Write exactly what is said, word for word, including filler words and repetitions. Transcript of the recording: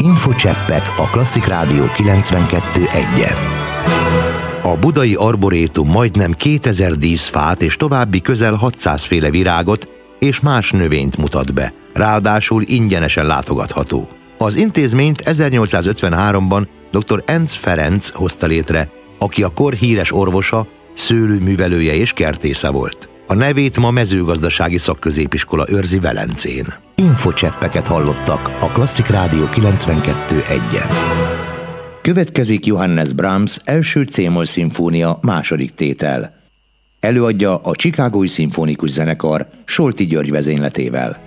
Infocseppek a Klasszik Rádió kilencvenkettő egyen. A budai arborétum majdnem kétezer díszfát és további közel hatszáz féle virágot és más növényt mutat be, ráadásul ingyenesen látogatható. Az intézményt ezernyolcszázötvenháromban dr. Enz Ferenc hozta létre, aki a kor híres orvosa, szőlőművelője és kertésze volt. A nevét ma mezőgazdasági szakközépiskola őrzi Velencén. Infocseppeket hallottak a Klasszik Rádió kilencvenkettő egyen. Következik Johannes Brahms első C-moll szimfónia második tétel. Előadja a Chicagói Szimfonikus Zenekar Solti György vezényletével.